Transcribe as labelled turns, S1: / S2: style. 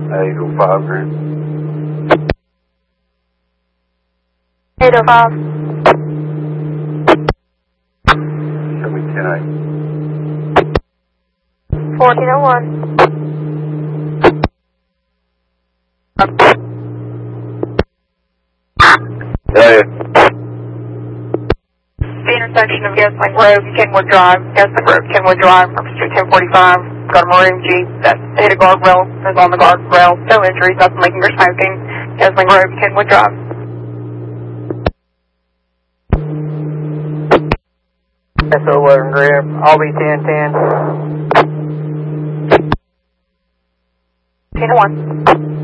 S1: 805 Grand.
S2: 805.
S1: Show me 10-8.
S2: 1401.
S1: Hey.
S2: The intersection of Gasling Road and Kenwood Drive. Gasling Road, Kenwood Drive, from Street 1045. Got a maroon Jeep that hit a guardrail, is on the guardrail. No injuries, nothing leaking or smoking. Gasling Road, Kenwood Drive.
S3: SO11 Grip, I'll be 1010.
S2: 10-1.